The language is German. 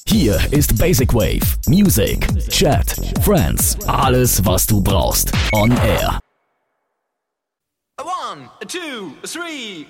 Hier ist Basic Wave. Music, Chat, Friends, alles was du brauchst. On Air. 1, 2, 3.